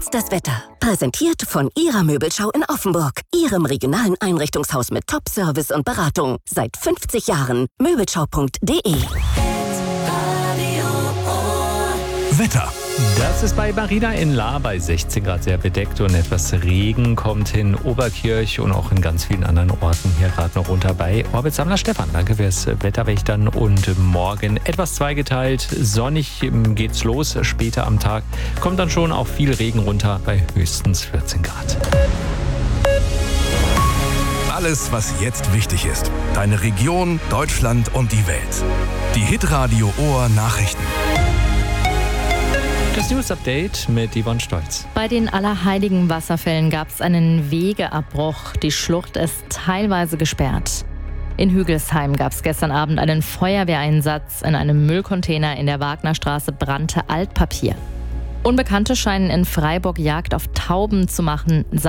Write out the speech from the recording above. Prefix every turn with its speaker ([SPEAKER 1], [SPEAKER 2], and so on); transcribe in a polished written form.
[SPEAKER 1] ist das Wetter. Präsentiert von Ihrer Möbelschau in Offenburg. Ihrem regionalen Einrichtungshaus mit Top-Service und Beratung. Seit 50 Jahren. Möbelschau.de.
[SPEAKER 2] Wetter.
[SPEAKER 3] Das ist bei Marina in Lahr bei 16 Grad sehr bedeckt und etwas Regen kommt in Oberkirch und auch in ganz vielen anderen Orten hier gerade noch runter bei Orbitsammler Stefan. Danke fürs Wetterwächtern und morgen etwas zweigeteilt. Sonnig geht's los, später am Tag kommt dann schon auch viel Regen runter bei höchstens 14 Grad.
[SPEAKER 2] Alles, was jetzt wichtig ist. Deine Region, Deutschland und die Welt. Die Hitradio Ohr Nachrichten.
[SPEAKER 3] Das News-Update mit Yvonne Stolz.
[SPEAKER 4] Bei den Allerheiligen Wasserfällen gab es einen Wegeabbruch. Die Schlucht ist teilweise gesperrt. In Hügelsheim gab es gestern Abend einen Feuerwehreinsatz. In einem Müllcontainer in der Wagnerstraße brannte Altpapier. Unbekannte scheinen in Freiburg Jagd auf Tauben zu machen.